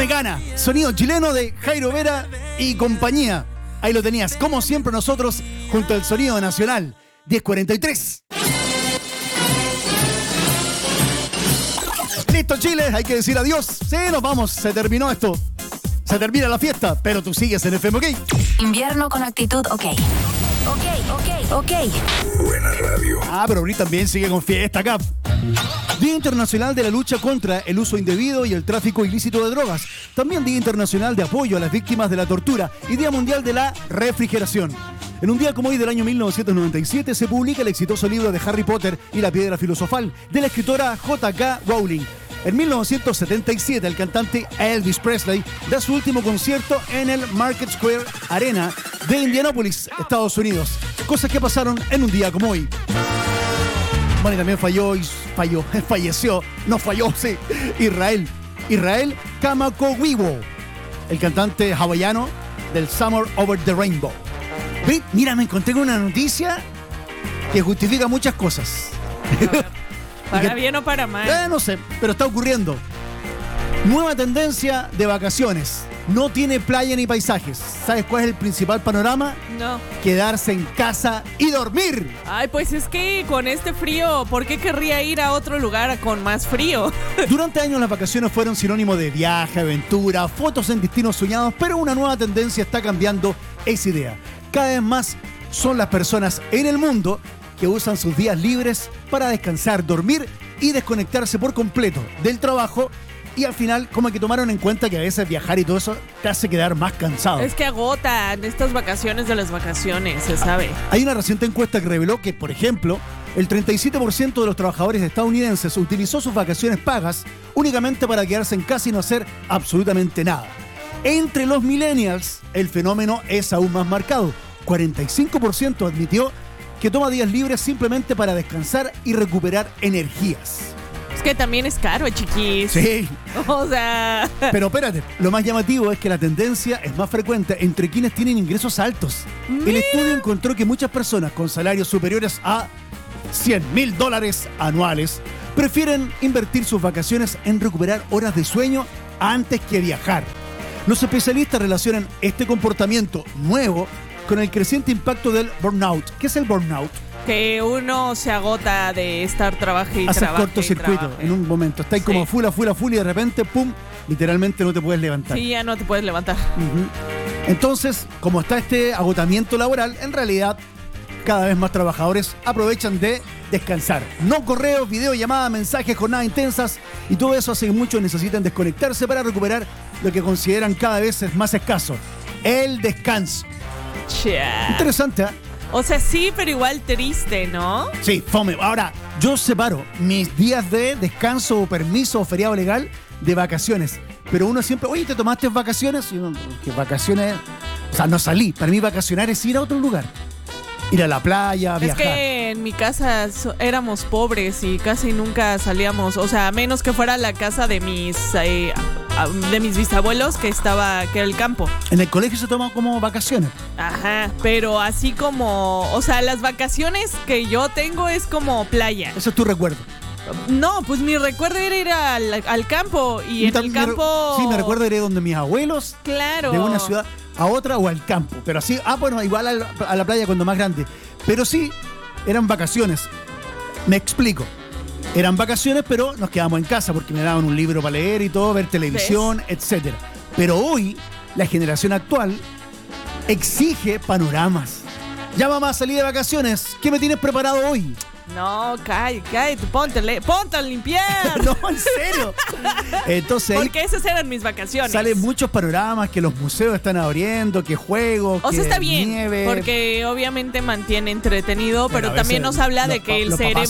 Me gana. Sonido chileno de Jairo Vera y compañía. Ahí lo tenías. Como siempre nosotros, junto al sonido nacional. 10:43. Listo, Chile. Hay que decir adiós. Sí, nos vamos. Se terminó esto. Se termina la fiesta, pero tú sigues en FM OK. Invierno con actitud OK. OK. Buena radio. Pero ahorita también sigue con fiesta acá. Día Internacional de la Lucha contra el Uso Indebido y el Tráfico Ilícito de Drogas. También Día Internacional de Apoyo a las Víctimas de la Tortura y Día Mundial de la Refrigeración. En un día como hoy del año 1997 se publica el exitoso libro de Harry Potter y la Piedra Filosofal de la escritora J.K. Rowling. En 1977 el cantante Elvis Presley da su último concierto en el Market Square Arena de Indianápolis, Estados Unidos. Cosas que pasaron en un día como hoy. Bueno, y también falleció Israel Kamakawiwo, el cantante hawaiano del Summer Over the Rainbow. Mira, me encontré con una noticia que justifica muchas cosas. Para bien o para mal. No sé, pero está ocurriendo. Nueva tendencia de vacaciones. No tiene playa ni paisajes. ¿Sabes cuál es el principal panorama? No. Quedarse en casa y dormir. Ay, pues es que con este frío, ¿por qué querría ir a otro lugar con más frío? Durante años las vacaciones fueron sinónimo de viaje, aventura, fotos en destinos soñados, pero una nueva tendencia está cambiando esa idea. Cada vez más son las personas en el mundo que usan sus días libres para descansar, dormir y desconectarse por completo del trabajo. Y al final, como que tomaron en cuenta que a veces viajar y todo eso te hace quedar más cansado. Es que agotan estas vacaciones de las vacaciones, se sabe. Hay una reciente encuesta que reveló que, por ejemplo, el 37% de los trabajadores estadounidenses utilizó sus vacaciones pagas únicamente para quedarse en casa y no hacer absolutamente nada. Entre los millennials, el fenómeno es aún más marcado. 45% admitió que toma días libres simplemente para descansar y recuperar energías. Es que también es caro, chiquis. Sí. O sea... Pero espérate, lo más llamativo es que la tendencia es más frecuente entre quienes tienen ingresos altos. El estudio encontró que muchas personas con salarios superiores a $100,000 anuales prefieren invertir sus vacaciones en recuperar horas de sueño antes que viajar. Los especialistas relacionan este comportamiento nuevo con el creciente impacto del burnout. ¿Qué es el burnout? Que uno se agota de estar trabajando y haces trabajando. cortocircuito en un momento. Estás Sí. como full y de repente, pum, literalmente no te puedes levantar. Sí, ya no te puedes levantar. Entonces, como está este agotamiento laboral, en realidad cada vez más trabajadores aprovechan de descansar. No correos, videollamadas, mensajes, jornadas intensas y todo eso hace que muchos necesitan desconectarse para recuperar lo que consideran cada vez es más escaso: el descanso. Chia. Interesante, ¿eh? O sea, sí, pero igual triste, ¿no? Sí, fome. Ahora, yo separo mis días de descanso o permiso o feriado legal de vacaciones. Pero uno siempre, oye, ¿te tomaste vacaciones? Y uno, ¿qué vacaciones? O sea, no salí. Para mí vacacionar es ir a otro lugar. Ir a la playa, viajar. Es que en mi casa éramos pobres y casi nunca salíamos. O sea, a menos que fuera la casa de mis bisabuelos que era el campo. En el colegio se toma como vacaciones. Ajá, pero así como, o sea, las vacaciones que yo tengo es como playa. Eso es tu recuerdo. No, pues mi recuerdo era ir al campo y en el campo... Sí, me recuerdo iré donde mis abuelos. Claro. De una ciudad a otra o al campo. Pero así, bueno, igual a la playa cuando más grande. Pero sí, eran vacaciones. Me explico. Eran vacaciones, pero nos quedamos en casa porque me daban un libro para leer y todo, ver televisión, etcétera. Pero hoy, la generación actual exige panoramas. Ya, mamá, salí de vacaciones. ¿Qué me tienes preparado hoy? No, cállate, ponte a limpiar. No, en serio. Entonces, porque esas eran mis vacaciones. Salen muchos panoramas, que los museos están abriendo, que juegos, o que sea, está bien, nieve. Porque obviamente mantiene entretenido, pero también nos habla de que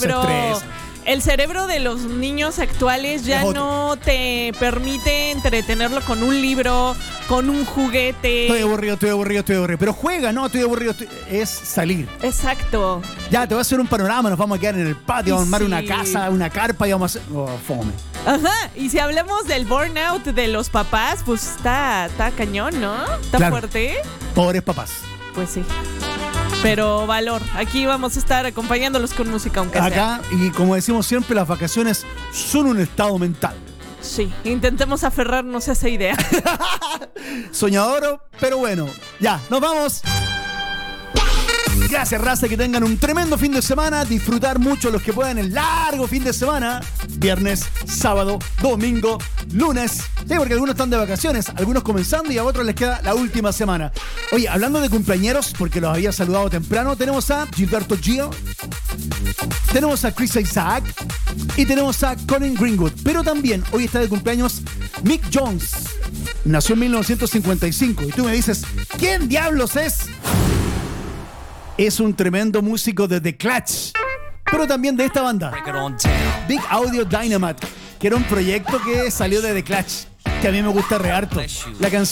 el cerebro de los niños actuales ya no te permite entretenerlo con un libro, con un juguete. Estoy aburrido. Pero juega, no, estoy aburrido. Es salir. Exacto. Ya, te voy a hacer un panorama, nos vamos a quedar en el patio, vamos a armar una casa, una carpa y vamos a hacer... fome. Ajá, y si hablamos del burnout de los papás, pues está cañón, ¿no? Está fuerte. Pobres papás. Pues sí. Pero valor, aquí vamos a estar acompañándolos con música aunque sea. Acá, y como decimos siempre, las vacaciones son un estado mental. Sí, intentemos aferrarnos a esa idea. Soñador, pero bueno. Ya, nos vamos. Gracias, raza, que tengan un tremendo fin de semana. Disfrutar mucho los que puedan el largo fin de semana. Viernes, sábado, domingo, lunes. Sí, porque algunos están de vacaciones, algunos comenzando y a otros les queda la última semana. Oye, hablando de cumpleañeros, porque los había saludado temprano, tenemos a Gilberto Gil, tenemos a Chris Isaac y tenemos a Colin Greenwood. Pero también hoy está de cumpleaños Mick Jones. Nació en 1955. Y tú me dices, ¿quién diablos es? Es un tremendo músico de The Clash, pero también de esta banda, Big Audio Dynamite, que era un proyecto que salió de The Clash, que a mí me gusta re harto. La canción